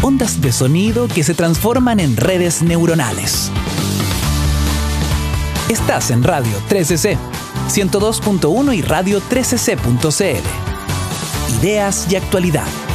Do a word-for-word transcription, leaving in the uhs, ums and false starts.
ondas de sonido que se transforman en redes neuronales. Estás en Radio trece C, ciento dos punto uno y radio trece c punto c l. Ideas y actualidad.